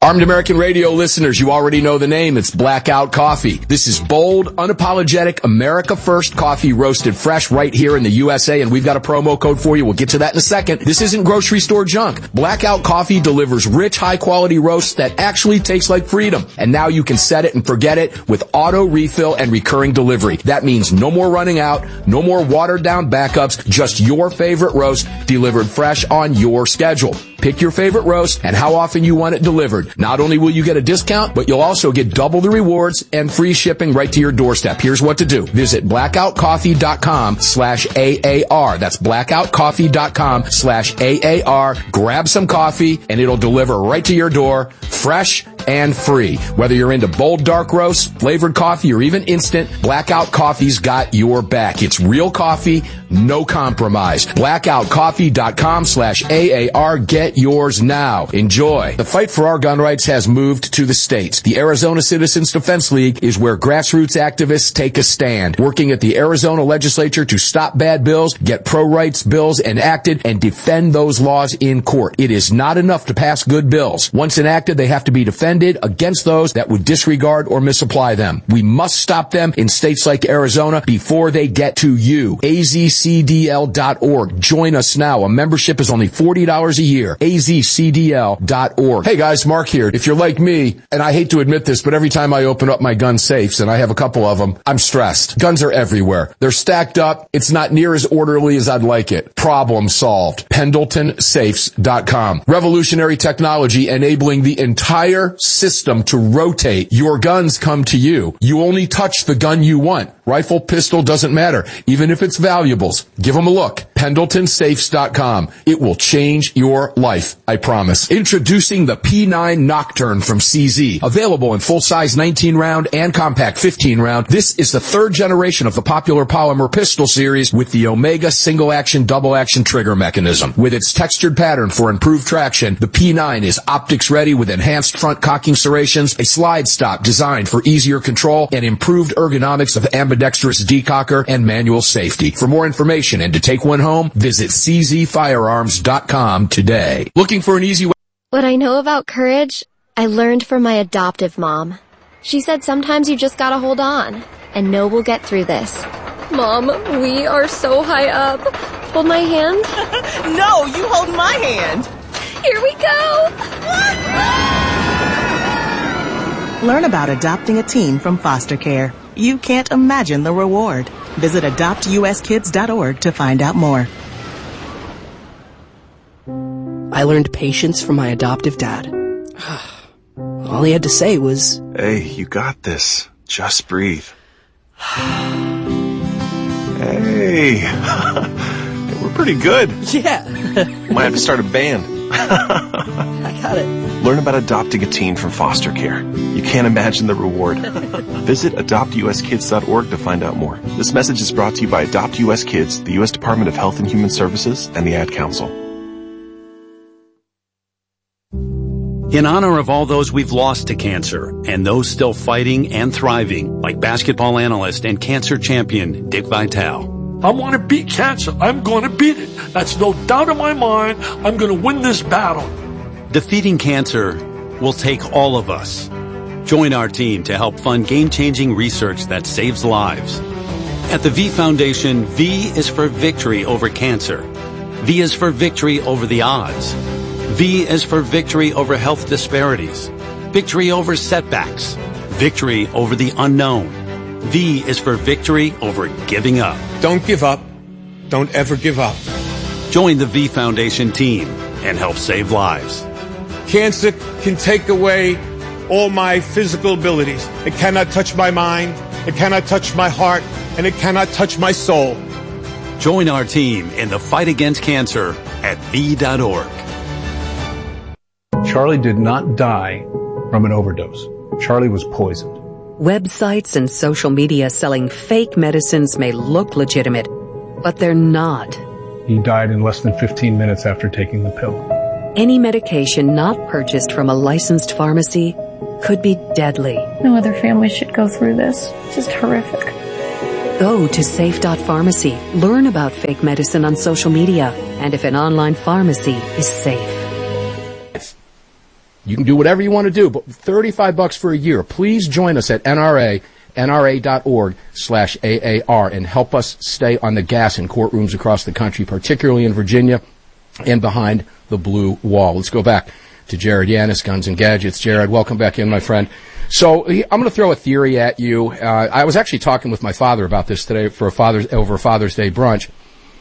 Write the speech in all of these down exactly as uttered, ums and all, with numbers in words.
Armed American Radio listeners, you already know the name. It's Blackout Coffee. This is bold, unapologetic, America First coffee roasted fresh right here in the U S A, and we've got a promo code for you. We'll get to that in a second. This isn't grocery store junk. Blackout Coffee delivers rich, high-quality roasts that actually taste like freedom. And now you can set it and forget it with auto refill and recurring delivery. That means no more running out, no more watered-down backups, just your favorite roast delivered fresh on your schedule. Pick your favorite roast and how often you want it delivered. Not only will you get a discount, but you'll also get double the rewards and free shipping right to your doorstep. Here's what to do. Visit blackoutcoffee.com slash AAR. That's blackoutcoffee.com slash AAR. Grab some coffee and it'll deliver right to your door, fresh and free. Whether you're into bold dark roast, flavored coffee, or even instant, Blackout Coffee's got your back. It's real coffee, no compromise. blackoutcoffee.com slash AAR. Get yours now. Enjoy. The fight for our gun rights has moved to the states. The Arizona Citizens Defense League is where grassroots activists take a stand, working at the Arizona legislature to stop bad bills, get pro-rights bills enacted, and defend those laws in court. It is not enough to pass good bills. Once enacted, they have to be defended against those that would disregard or misapply them. We must stop them in states like Arizona before they get to you. A Z C D L dot org. Join us now. A membership is only forty dollars a year. A Z C D L dot org. Hey guys, Mark here. If you're like me, and I hate to admit this, but every time I open up my gun safes, and I have a couple of them, I'm stressed. Guns are everywhere. They're stacked up. It's not near as orderly as I'd like it. Problem solved. Pendleton Safes dot com. Revolutionary technology enabling the entire system to rotate. Your guns come to you. You only touch the gun you want. Rifle, pistol, doesn't matter. Even if it's valuables. Give them a look. Pendleton Safes dot com. It will change your life, I promise. Introducing the P nine Nocturne from C Z. Available in full-size nineteen round and compact fifteen round. This is the third generation of the popular polymer pistol series with the Omega single-action, double-action trigger mechanism. With its textured pattern for improved traction, the P nine is optics-ready with enhanced front cocking serrations, a slide stop designed for easier control, and improved ergonomics of ambidextrous decocker and manual safety. For more information and to take one home, visit C Z firearms dot com today. Looking for an easy way? What I know about courage, I learned from my adoptive mom. She said sometimes you just gotta hold on and know we'll get through this. Mom, we are so high up. Hold my hand. No, you hold my hand. Here we go. Learn about adopting a teen from foster care. You can't imagine the reward. Visit adopt U S kids dot org to find out more. I learned patience from my adoptive dad. All he had to say was, "Hey, you got this. Just breathe." Hey, we're pretty good. Yeah. Might have to start a band. I got it. Learn about adopting a teen from foster care. You can't imagine the reward. Visit adopt U S kids dot org to find out more. This message is brought to you by Adopt U S Kids, the U S Department of Health and Human Services, and the Ad Council. In honor of all those we've lost to cancer and those still fighting and thriving, like basketball analyst and cancer champion Dick Vitale. I want to beat cancer. I'm going to beat it. That's no doubt in my mind. I'm going to win this battle. Defeating cancer will take all of us. Join our team to help fund game-changing research that saves lives. At the V Foundation, V is for victory over cancer. V is for victory over the odds. V is for victory over health disparities, victory over setbacks, victory over the unknown. V is for victory over giving up. Don't give up. Don't ever give up. Join the V Foundation team and help save lives. Cancer can take away all my physical abilities. It cannot touch my mind, it cannot touch my heart, and it cannot touch my soul. Join our team in the fight against cancer at V dot org. Charlie did not die from an overdose. Charlie was poisoned. Websites and social media selling fake medicines may look legitimate, but they're not. He died in less than fifteen minutes after taking the pill. Any medication not purchased from a licensed pharmacy could be deadly. No other family should go through this. It's just horrific. Go to safe dot pharmacy. Learn about fake medicine on social media and if an online pharmacy is safe. You can do whatever you want to do, but thirty-five bucks for a year. Please join us at N R A, N R A dot org slash A A R and help us stay on the gas in courtrooms across the country, particularly in Virginia and behind the blue wall. Let's go back to Jared Yanis, Guns and Gadgets. Jared, welcome back in, my friend. So I'm going to throw a theory at you. Uh, I was actually talking with my father about this today for a Father's over a Father's Day brunch.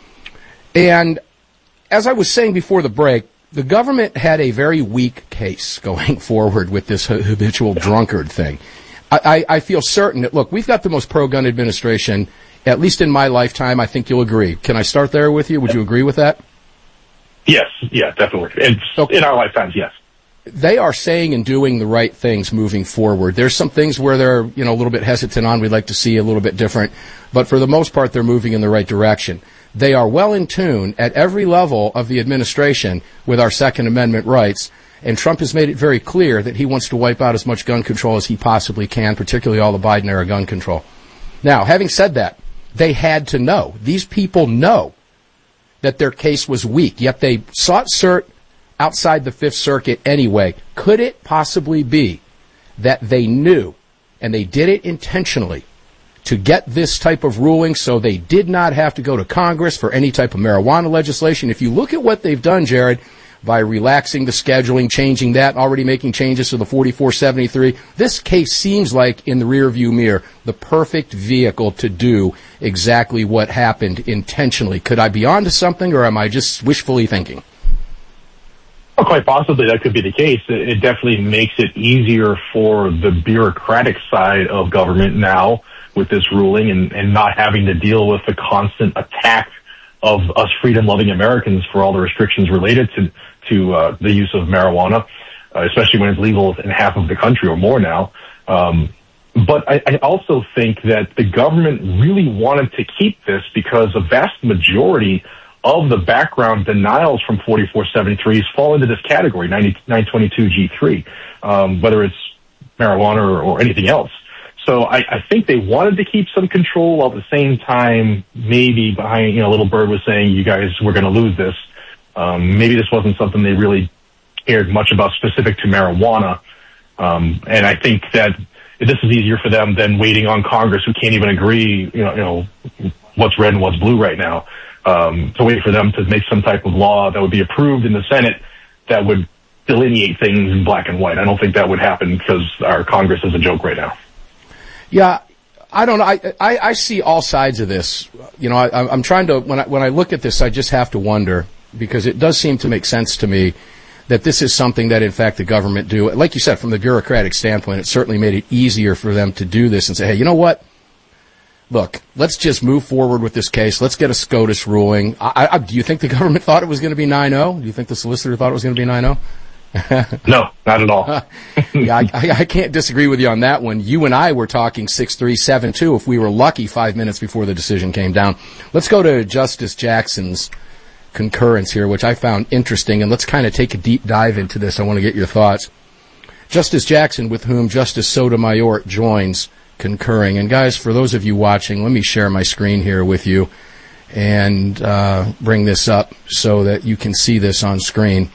And as I was saying before the break, the government had a very weak case going forward with this habitual drunkard thing. I, I, I feel certain that, look, we've got the most pro-gun administration, at least in my lifetime. I think you'll agree. Can I start there with you? Would you agree with that? Yes, yeah, definitely. And okay. In our lifetimes, yes. They are saying and doing the right things moving forward. There's some things where they're, you know, a little bit hesitant on. We'd like to see a little bit different. But for the most part, they're moving in the right direction. They are well in tune at every level of the administration with our Second Amendment rights. And Trump has made it very clear that he wants to wipe out as much gun control as he possibly can, particularly all the Biden-era gun control. Now, having said that, they had to know. These people know that their case was weak, yet they sought cert outside the Fifth Circuit anyway. Could it possibly be that they knew, and they did it intentionally, to get this type of ruling so they did not have to go to Congress for any type of marijuana legislation? If you look at what they've done, Jared, by relaxing the scheduling, changing that, already making changes to the forty-four seventy-three, this case seems like, in the rearview mirror, the perfect vehicle to do exactly what happened intentionally. Could I be onto something, or am I just wishfully thinking? Well, quite possibly that could be the case. It definitely makes it easier for the bureaucratic side of government now with this ruling and, and not having to deal with the constant attack of us freedom-loving Americans for all the restrictions related to, to uh, the use of marijuana, uh, especially when it's legal in half of the country or more now. Um, but I, I also think that the government really wanted to keep this because a vast majority of the background denials from forty-four seventy-threes fall into this category, nine twenty-two G three, um, whether it's marijuana or, or anything else. So I, I think they wanted to keep some control, while at the same time, maybe behind, you know, Little Bird was saying, you guys, we're going to lose this. Um, maybe this wasn't something they really cared much about specific to marijuana. Um, and I think that this is easier for them than waiting on Congress, who can't even agree, you know, you know, what's red and what's blue right now. Um, to wait for them to make some type of law that would be approved in the Senate that would delineate things in black and white. I don't think that would happen because our Congress is a joke right now. Yeah, I don't know. I, I, I see all sides of this. You know, I, I'm trying to, when I, when I look at this, I just have to wonder, because it does seem to make sense to me that this is something that, in fact, the government do. Like you said, from the bureaucratic standpoint, it certainly made it easier for them to do this and say, hey, you know what? Look, let's just move forward with this case. Let's get a SCOTUS ruling. I, I, do you think the government thought it was going to be nine oh? Do you think the solicitor thought it was going to be nine oh? No, not at all. yeah, I, I, I can't disagree with you on that one. You and I were talking six three seven two if we were lucky five minutes before the decision came down. Let's go to Justice Jackson's concurrence here, which I found interesting, and let's kind of take a deep dive into this. I want to get your thoughts. Justice Jackson, with whom Justice Sotomayor joins, concurring. And guys, for those of you watching, let me share my screen here with you and uh, bring this up so that you can see this on screen.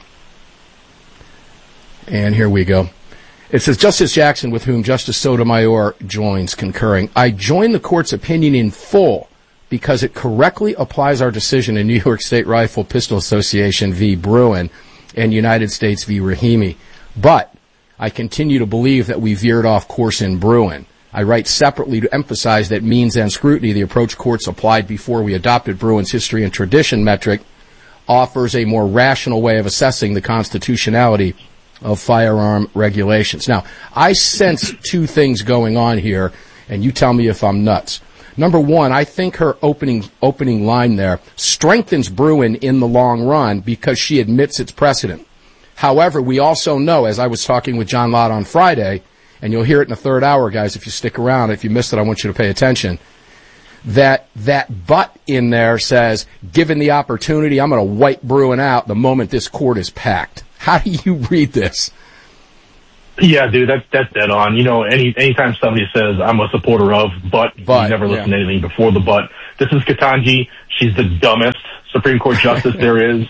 And here we go. It says, Justice Jackson, with whom Justice Sotomayor joins, concurring. I join the court's opinion in full because it correctly applies our decision in New York State Rifle Pistol Association v. Bruin and United States v. Rahimi. But I continue to believe that we veered off course in Bruin. I write separately to emphasize that means and scrutiny, the approach courts applied before we adopted Bruin's history and tradition metric, offers a more rational way of assessing the constitutionality of firearm regulations. Now, I sense two things going on here, and you tell me if I'm nuts. Number one, I think her opening opening line there strengthens Bruin in the long run because she admits its precedent. However, we also know, as I was talking with John Lott on Friday, and you'll hear it in the third hour, guys, if you stick around. If you missed it, I want you to pay attention. That that but in there says, given the opportunity, I'm going to wipe Bruin out the moment this court is packed. How do you read this? Yeah, dude, that's that's dead on. You know, any anytime somebody says I'm a supporter of, but, but you never listen yeah. to anything before the but. This is Ketanji. She's the dumbest Supreme Court justice there is,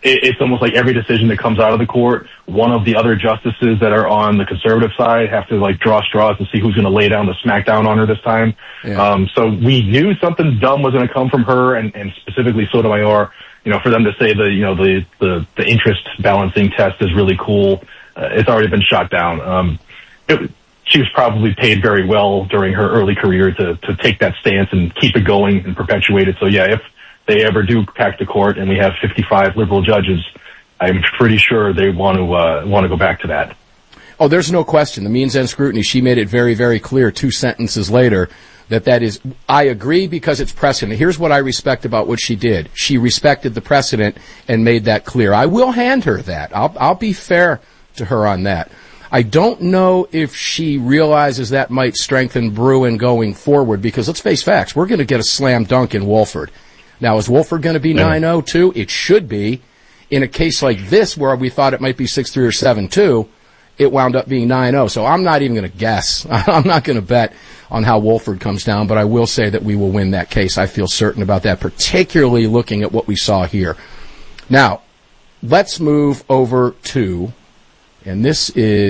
it, it's almost like every decision that comes out of the court, one of the other justices that are on the conservative side have to like draw straws to see who's going to lay down the smackdown on her this time. Yeah. Um, so we knew something dumb was going to come from her, and, and specifically Sotomayor. You know, for them to say the, you know, the, the, the interest balancing test is really cool, uh, it's already been shot down. Um, it, she was probably paid very well during her early career to, to take that stance and keep it going and perpetuate it. So yeah, if they ever do pack the court and we have fifty-five liberal judges, I'm pretty sure they want to, uh, want to go back to that. Oh, there's no question. The means and scrutiny, she made it very, very clear two sentences later that that is, I agree because it's precedent. Here's what I respect about what she did. She respected the precedent and made that clear. I will hand her that. I'll, I'll be fair to her on that. I don't know if she realizes that might strengthen Bruen going forward because let's face facts. We're going to get a slam dunk in Wohlford. Now, is Wohlford going to be nine oh too? It should be. In a case like this where we thought it might be six three or seven two, it wound up being nine oh. So I'm not even going to guess. I'm not going to bet on how Wohlford comes down, but I will say that we will win that case. I feel certain about that, particularly looking at what we saw here. Now, let's move over to, and this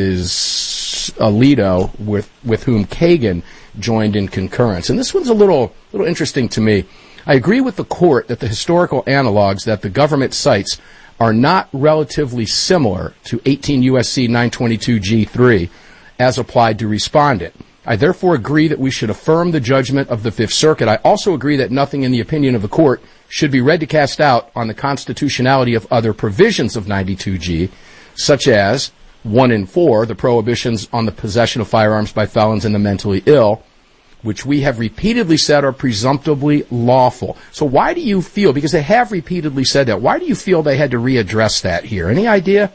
is Alito with, with whom Kagan joined in concurrence. And this one's a little, little interesting to me. I agree with the court that the historical analogs that the government cites are not relatively similar to eighteen U S C nine twenty-two G three as applied to respondent. I therefore agree that we should affirm the judgment of the Fifth Circuit. I also agree that nothing in the opinion of the court should be read to cast doubt on the constitutionality of other provisions of ninety-two G, such as one and four, the prohibitions on the possession of firearms by felons and the mentally ill, which we have repeatedly said are presumptively lawful. So why do you feel, because they have repeatedly said that, why do you feel they had to readdress that here? Any idea?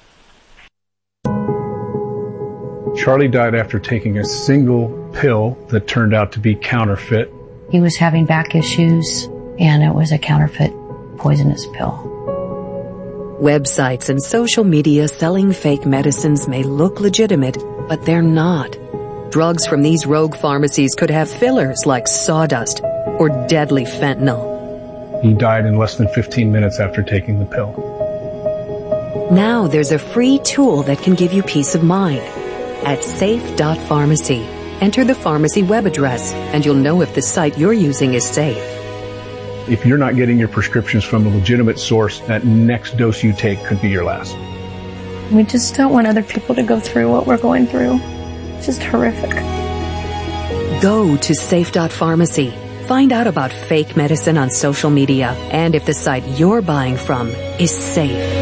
Charlie died after taking a single pill that turned out to be counterfeit. He was having back issues, and it was a counterfeit poisonous pill. Websites and social media selling fake medicines may look legitimate, but they're not. Drugs from these rogue pharmacies could have fillers like sawdust or deadly fentanyl. He died in less than fifteen minutes after taking the pill. Now there's a free tool that can give you peace of mind. At safe dot pharmacy, enter the pharmacy web address and you'll know if the site you're using is safe. If you're not getting your prescriptions from a legitimate source, that next dose you take could be your last. We just don't want other people to go through what we're going through. It's just horrific. Go to safe dot pharmacy. Find out about fake medicine on social media and if the site you're buying from is safe.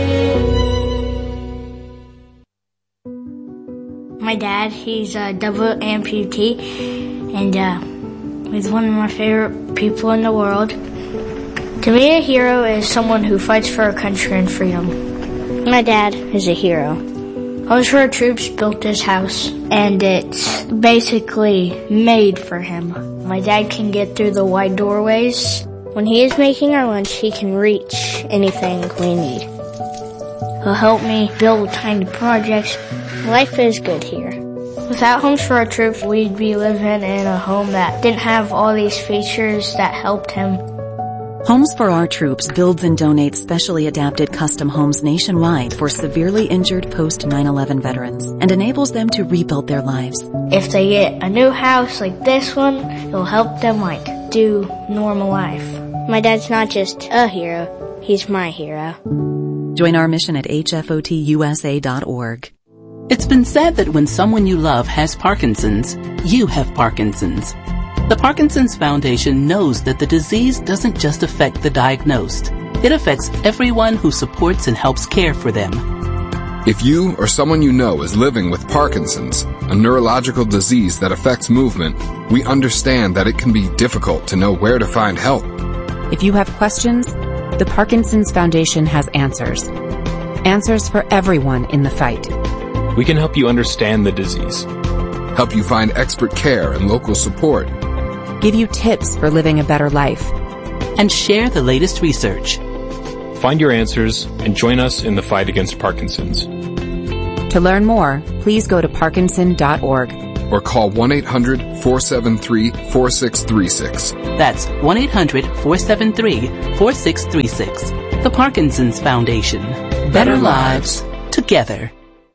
My dad, he's a double amputee, and uh, he's one of my favorite people in the world. To me, a hero is someone who fights for our country and freedom. My dad is a hero. Homes for Our Troops built this house, and it's basically made for him. My dad can get through the wide doorways. When he is making our lunch, he can reach anything we need. He'll help me build tiny projects. Life is good here. Without Homes for Our Troops, we'd be living in a home that didn't have all these features that helped him. Homes for Our Troops builds and donates specially adapted custom homes nationwide for severely injured post nine eleven veterans and enables them to rebuild their lives. If they get a new house like this one, it'll help them like do normal life. My dad's not just a hero, he's my hero. Join our mission at H F O T U S A dot org. It's been said that when someone you love has Parkinson's, you have Parkinson's. The Parkinson's Foundation knows that the disease doesn't just affect the diagnosed. It affects everyone who supports and helps care for them. If you or someone you know is living with Parkinson's, a neurological disease that affects movement, we understand that it can be difficult to know where to find help. If you have questions, the Parkinson's Foundation has answers. Answers for everyone in the fight. We can help you understand the disease, help you find expert care and local support, give you tips for living a better life, and share the latest research. Find your answers and join us in the fight against Parkinson's. To learn more, please go to parkinson dot org or call one eight hundred, four seven three, four six three six. That's one eight hundred, four seven three, four six three six. The Parkinson's Foundation. Better lives together.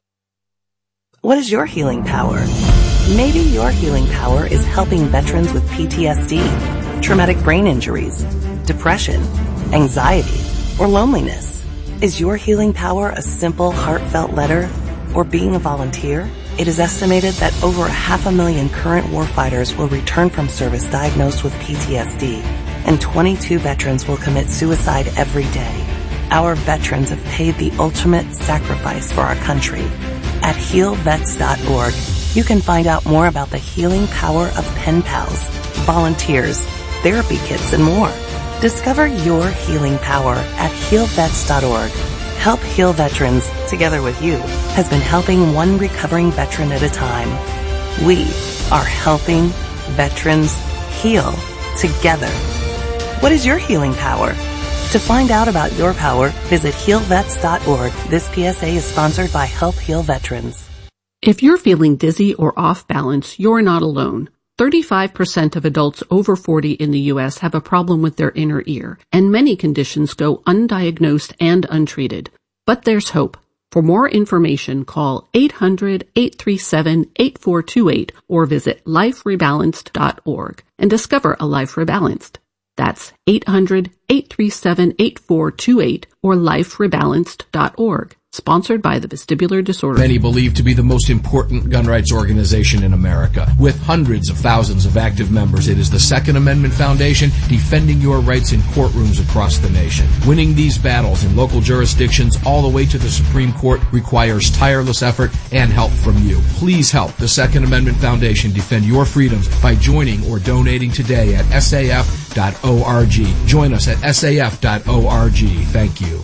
What is your healing power? Maybe your healing power is helping veterans with P T S D, traumatic brain injuries, depression, anxiety, or loneliness. Is your healing power a simple, heartfelt letter or being a volunteer? It is estimated that over a half a million current warfighters will return from service diagnosed with P T S D, and twenty-two veterans will commit suicide every day. Our veterans have paid the ultimate sacrifice for our country. At heal vets dot org, you can find out more about the healing power of pen pals, volunteers, therapy kits, and more. Discover your healing power at heal vets dot org. Help Heal Veterans, together with you, has been helping one recovering veteran at a time. We are helping veterans heal together. What is your healing power? To find out about your power, visit heal vets dot org. This P S A is sponsored by Help Heal Veterans. If you're feeling dizzy or off balance, you're not alone. thirty-five percent of adults over forty in the U S have a problem with their inner ear, and many conditions go undiagnosed and untreated. But there's hope. For more information, call eight hundred, eight three seven, eight four two eight or visit life rebalanced dot org and discover a life rebalanced. That's eight hundred, eight three seven, eight four two eight or life rebalanced dot org. Sponsored by the Vestibular Disorder. Many believe to be the most important gun rights organization in America. With hundreds of thousands of active members, it is the Second Amendment Foundation defending your rights in courtrooms across the nation. Winning these battles in local jurisdictions all the way to the Supreme Court requires tireless effort and help from you. Please help the Second Amendment Foundation defend your freedoms by joining or donating today at S A F dot org. Join us at S A F dot org. Thank you.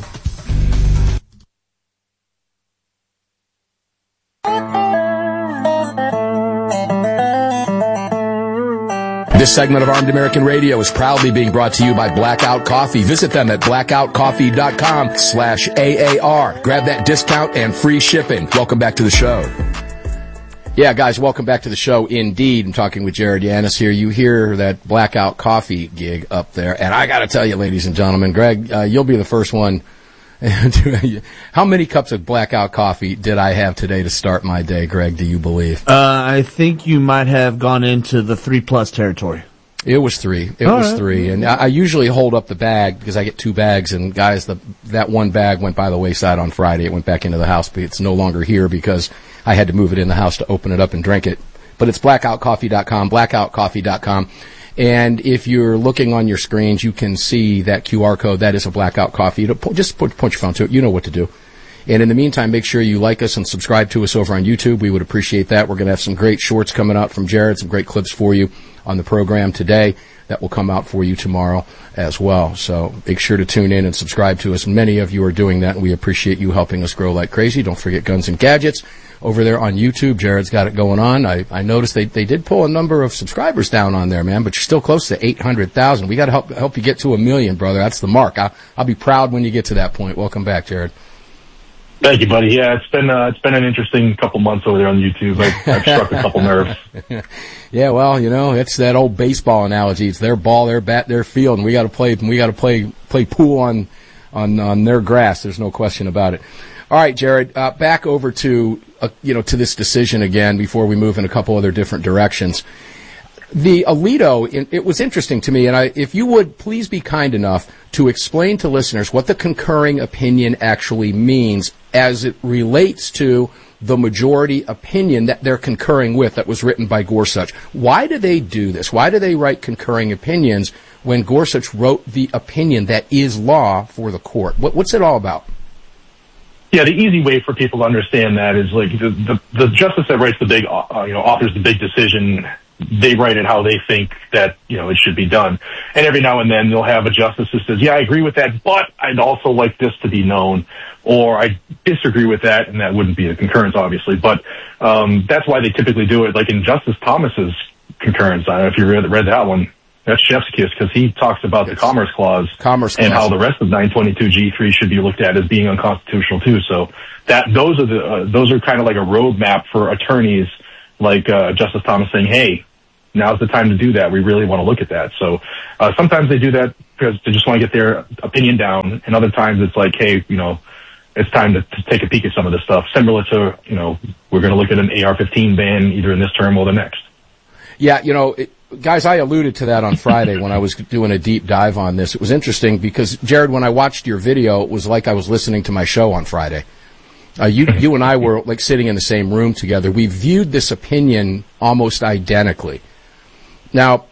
This segment of Armed American Radio is proudly being brought to you by Blackout Coffee. Visit them at blackout coffee dot com slash A A R. Grab that discount and free shipping. Welcome back to the show. Yeah, guys, welcome back to the show. Indeed, I'm talking with Jared Yanis here. You hear that Blackout Coffee gig up there. And I got to tell you, ladies and gentlemen, Greg, uh, you'll be the first one. How many cups of Blackout Coffee did I have today to start my day, Greg, do you believe? Uh, I think you might have gone into the three-plus territory. It was three. It All was right. three. And I, I usually hold up the bag because I get two bags. And, guys, the, that one bag went by the wayside on Friday. It went back into the house, but it's no longer here because I had to move it in the house to open it up and drink it. But it's blackout coffee dot com, blackout coffee dot com. And if you're looking on your screens, you can see that Q R code. That is a Blackout Coffee. Just put, point your phone to it. You know what to do. And in the meantime, make sure you like us and subscribe to us over on YouTube. We would appreciate that. We're going to have some great shorts coming out from Jared, some great clips for you on the program today that will come out for you tomorrow as well. So make sure to tune in and subscribe to us. Many of you are doing that, and we appreciate you helping us grow like crazy. Don't forget Guns and Gadgets over there on YouTube. Jared's got it going on. I, I noticed they, they did pull a number of subscribers down on there, man, but you're still close to eight hundred thousand. We got to help help you get to a million, brother. That's the mark. I, I'll be proud when you get to that point. Welcome back, Jared. Thank you, buddy. Yeah, it's been uh, it's been an interesting couple months over there on YouTube. I, I've struck a couple nerves. Yeah, well, you know, it's that old baseball analogy. It's their ball, their bat, their field, and we got to play. We got to play play pool on on on their grass. There's no question about it. All right, Jared, uh, back over to uh, you know to this decision again before we move in a couple other different directions. The Alito, it was interesting to me, and I, if you would please be kind enough to explain to listeners what the concurring opinion actually means as it relates to the majority opinion that they're concurring with that was written by Gorsuch. Why do they do this? Why do they write concurring opinions when Gorsuch wrote the opinion that is law for the court? What, what's it all about? Yeah, the easy way for people to understand that is like the the, the justice that writes the big, uh, you know, authors the big decision. They write it how they think that, you know, it should be done. And every now and then they'll have a justice who says, yeah, I agree with that, but I'd also like this to be known. Or I disagree with that, and that wouldn't be a concurrence, obviously. But um that's why they typically do it. Like in Justice Thomas's concurrence, I don't know if you read, read that one. That's chef's kiss, because he talks about the Commerce Clause, Commerce and Clause. how the rest of nine twenty-two G three should be looked at as being unconstitutional too. So that those are the uh, those are kind of like a roadmap for attorneys, like uh, Justice Thomas saying, "Hey, now's the time to do that. We really want to look at that." So uh, sometimes they do that because they just want to get their opinion down, and other times it's like, hey, you know, it's time to, to take a peek at some of this stuff. Similar to, you know, we're going to look at an A R fifteen ban either in this term or the next. Yeah, you know, it, guys, I alluded to that on Friday when I was doing a deep dive on this. It was interesting because, Jared, when I watched your video, it was like I was listening to my show on Friday. Uh, you, you and I were like sitting in the same room together. We viewed this opinion almost identically. Now,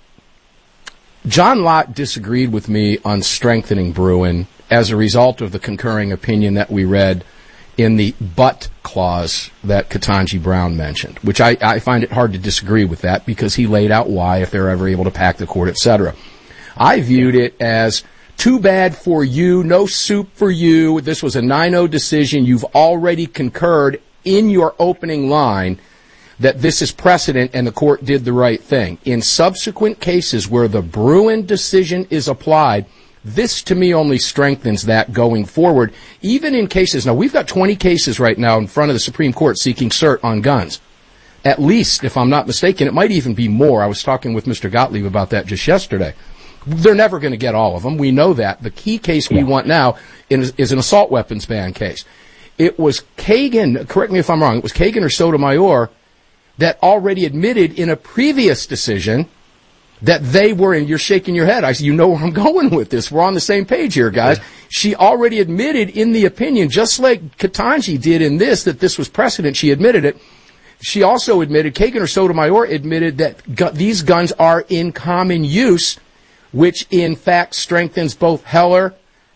John Lott disagreed with me on strengthening Bruen as a result of the concurring opinion that we read in the but clause that Ketanji Brown mentioned, which I, I find it hard to disagree with that because he laid out why, if they're ever able to pack the court, et cetera. I viewed it as too bad for you, no soup for you. This was a nine oh decision. You've already concurred in your opening line that this is precedent and the court did the right thing. In subsequent cases where the Bruen decision is applied, this, to me, only strengthens that going forward, even in cases. Now, we've got twenty cases right now in front of the Supreme Court seeking cert on guns. At least, if I'm not mistaken, it might even be more. I was talking with Mister Gottlieb about that just yesterday. They're never going to get all of them. We know that. The key case we want now is, is an assault weapons ban case. It was Kagan, correct me if I'm wrong, it was Kagan or Sotomayor that already admitted in a previous decision that they were, and you're shaking your head. I said, you know where I'm going with this. We're on the same page here, guys. Yeah. She already admitted in the opinion, just like Ketanji did in this, that this was precedent. She admitted it. She also admitted, Kagan or Sotomayor admitted that gu- these guns are in common use, which in fact strengthens both Heller.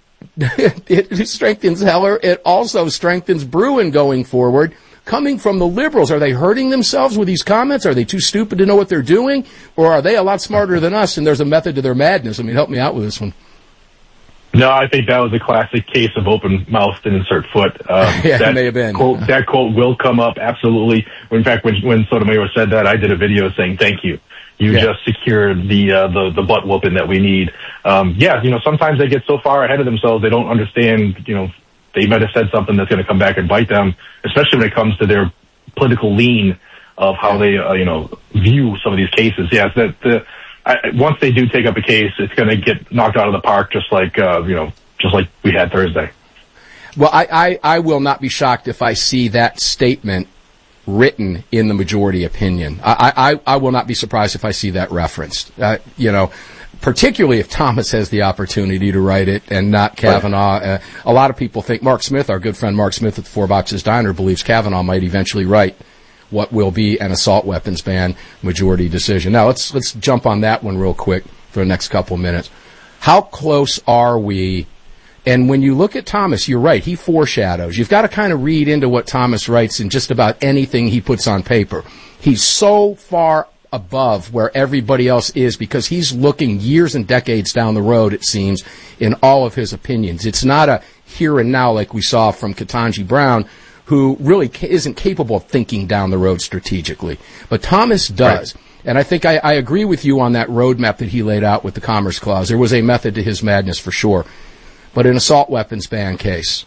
It strengthens Heller. It also strengthens Bruen going forward. Coming from the liberals, are they hurting themselves with these comments? Are they too stupid to know what they're doing? Or are they a lot smarter than us and there's a method to their madness? I mean, help me out with this one. No, I think that was a classic case of open mouth and insert foot. Um, yeah, that it may have been. Quote, that quote will come up, absolutely. In fact, when, when Sotomayor said that, I did a video saying, thank you. You yeah. just secured the, uh, the, the butt whooping that we need. Um, yeah, you know, sometimes they get so far ahead of themselves, they don't understand, you know, they might have said something that's going to come back and bite them, especially when it comes to their political lean of how they, uh, you know, view some of these cases. Yes, that the, I, once they do take up a case, it's going to get knocked out of the park, just like, uh, you know, just like we had Thursday. Well, I, I, I will not be shocked if I see that statement written in the majority opinion. I, I, I will not be surprised if I see that referenced. Uh, you know, particularly if Thomas has the opportunity to write it and not Kavanaugh. Uh, a lot of people think Mark Smith, our good friend Mark Smith at the Four Boxes Diner, believes Kavanaugh might eventually write what will be an assault weapons ban majority decision. Now, let's let's jump on that one real quick for the next couple of minutes. How close are we? And when you look at Thomas, you're right, he foreshadows. You've got to kind of read into what Thomas writes in just about anything he puts on paper. He's so far above where everybody else is because he's looking years and decades down the road, it seems, in all of his opinions. It's not a here and now like we saw from Ketanji Brown, who really ca- isn't capable of thinking down the road strategically. But Thomas does. Right. And I think I, I agree with you on that roadmap that he laid out with the Commerce Clause. There was a method to his madness for sure. But an assault weapons ban case,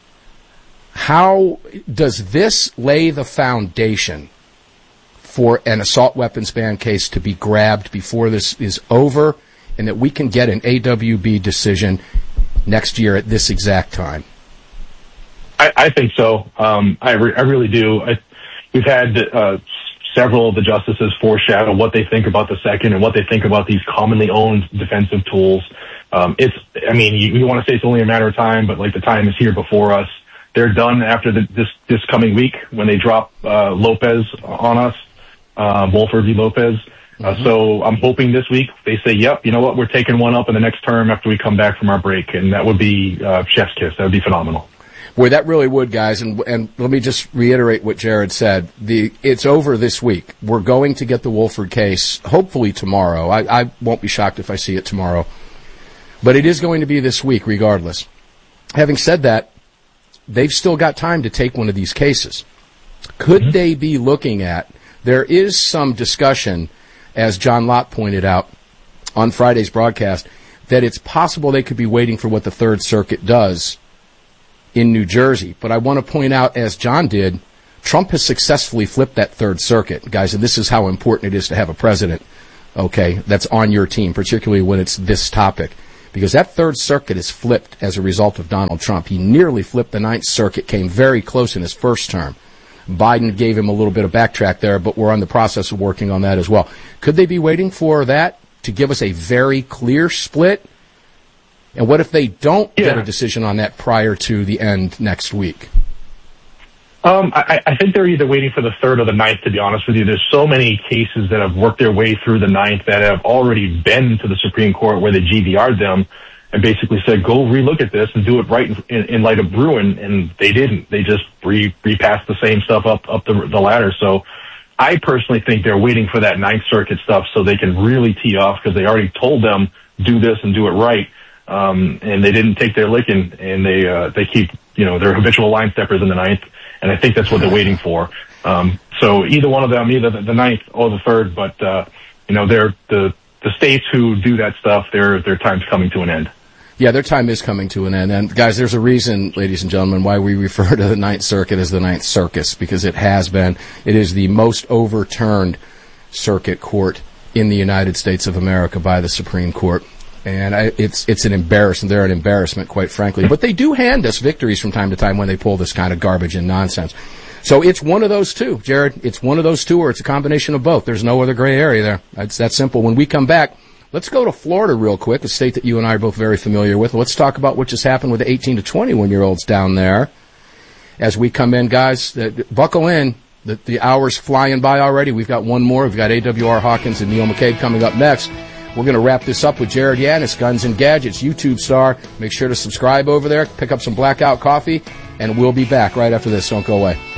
how does this lay the foundation for an assault weapons ban case to be grabbed before this is over and that we can get an A W B decision next year at this exact time? I, I think so. Um, I, re- I really do. I, we've had uh, several of the justices foreshadow what they think about the second and what they think about these commonly owned defensive tools. Um, it's, I mean, you, you want to say it's only a matter of time, but like the time is here before us. They're done after the, this, this coming week when they drop, uh, Lopez on us, uh, Wolford v. Lopez. Uh, mm-hmm. So I'm hoping this week they say, yep, you know what, we're taking one up in the next term after we come back from our break. And that would be, uh, chef's kiss. That would be phenomenal. Boy, that really would, guys. And, and let me just reiterate what Jared said. The, it's over this week. We're going to get the Wolford case hopefully tomorrow. I, I won't be shocked if I see it tomorrow. But it is going to be this week regardless. Having said that, they've still got time to take one of these cases. Could mm-hmm. they be looking at, there is some discussion, as John Lott pointed out on Friday's broadcast, that it's possible they could be waiting for what the Third Circuit does in New Jersey. But I want to point out, as John did, Trump has successfully flipped that Third Circuit. Guys, and this is how important it is to have a president, okay, that's on your team, particularly when it's this topic. because that Third Circuit is flipped as a result of Donald Trump. He nearly flipped the Ninth Circuit, came very close in his first term. Biden gave him a little bit of backtrack there, but we're on the process of working on that as well. Could they be waiting for that to give us a very clear split? And what if they don't yeah. get a decision on that prior to the end next week? Um, I, I think they're either waiting for the third or the ninth, to be honest with you. There's so many cases that have worked their way through the ninth that have already been to the Supreme Court where they G V R'd them and basically said, go relook at this and do it right in, in, in light of Bruen, and they didn't. They just re, repassed the same stuff up, up the, the ladder. So I personally think they're waiting for that Ninth Circuit stuff so they can really tee off, because they already told them, do this and do it right. Um, and they didn't take their licking, and they, uh, they keep, you know, their habitual line steppers in the ninth. And I think that's what they're waiting for. Um, so either one of them, either the, the ninth or the third, but, uh, you know, they're the, the states who do that stuff, their, their time's coming to an end. Yeah, their time is coming to an end. And guys, there's a reason, ladies and gentlemen, why we refer to the Ninth Circuit as the Ninth Circus, because it has been, it is the most overturned circuit court in the United States of America by the Supreme Court. And I, it's, it's an embarrassment. They're an embarrassment, quite frankly. But they do hand us victories from time to time when they pull this kind of garbage and nonsense. So it's one of those two, Jared. It's one of those two, or it's a combination of both. There's no other gray area there. It's that simple. When we come back, let's go to Florida real quick, a state that you and I are both very familiar with. Let's talk about what just happened with the eighteen to twenty-one-year-olds down there. As we come in, guys, uh, buckle in. The, the hour's flying by already. We've got one more. We've got A W R Hawkins and Neil McCabe coming up next. We're going to wrap this up with Jared Yanis, Guns and Gadgets, YouTube star. Make sure to subscribe over there, pick up some Blackout coffee, and we'll be back right after this. Don't go away.